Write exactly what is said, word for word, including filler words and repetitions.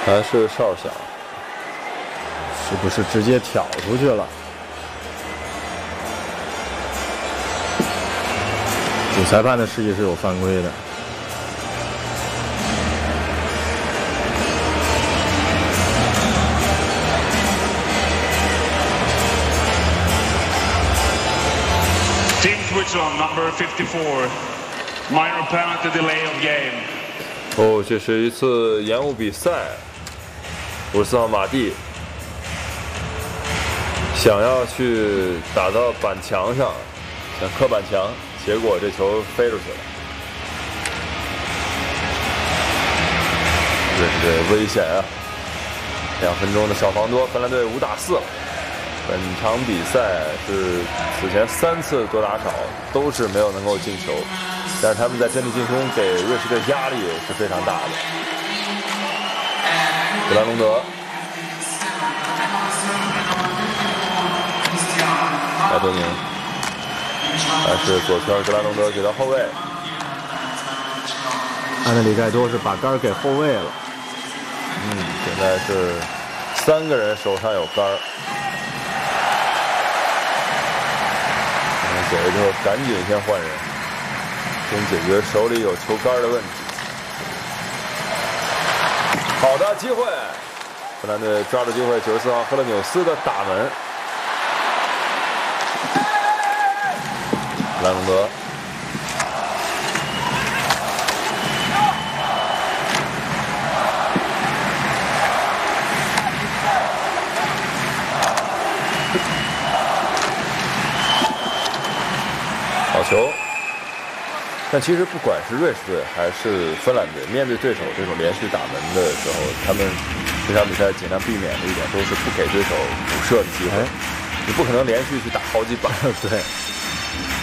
还是哨响， 是不是直接挑出去了？主裁判的示意是有犯规的。 Team switch on number fifty-four, minor penalty delay of game. 哦，这是一次延误比赛。五十四号马蒂想要去打到板墙上，想磕板墙，结果这球飞出去了。这是危险啊！两分钟的小防多，芬兰队五打四了。本场比赛是此前三次多打少都是没有能够进球，但是他们在阵地进攻给瑞士队压力是非常大的。格兰隆德，莱多宁，还是左圈格兰隆德给到后卫， 安德里盖多是把杆给后卫了。 嗯，现在是三个人手上有杆儿。走了之后赶紧先换人，先解决手里有球杆的问题。好的机会，芬兰队抓住机会，九十四号赫勒纽斯的打门，莱蒙德，好球！但其实不管是瑞士队还是芬兰队，面对对手这种连续打门的时候，他们这场比赛尽量避免的一点都是不给对手补射的机会。你不可能连续去打好几板。 对。